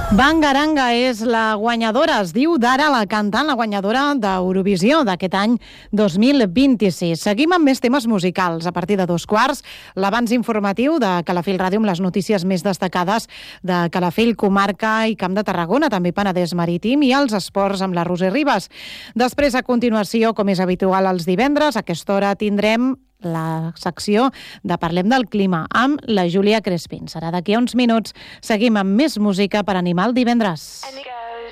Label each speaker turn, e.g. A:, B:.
A: Bangaranga és la guanyadora, es diu Dara, la cantant, la guanyadora d'Eurovisió d'aquest any 2026. Seguim amb més temes musicals. A partir de 2:15, l'avanç informatiu de Calafell Ràdio amb les notícies més destacades de Calafell, comarca i Camp de Tarragona, també Penedès Marítim, i els esports amb la Roser Ribas. Després, a continuació, com és habitual els divendres, a aquesta hora tindrem la secció de Parlem del Clima amb la Júlia Crespin. Serà d'aquí a uns minuts. Seguim amb més música per animar el divendres.